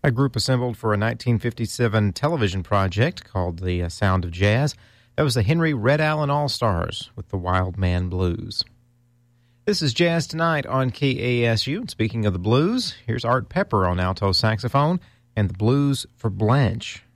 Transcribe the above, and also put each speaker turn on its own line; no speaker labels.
A group assembled for a 1957 television project called The Sound of Jazz. That was the Henry Red Allen All-Stars with the Wild Man Blues. This is Jazz Tonight on KASU. And speaking of the blues, here's Art Pepper on alto saxophone and the Blues for Blanche.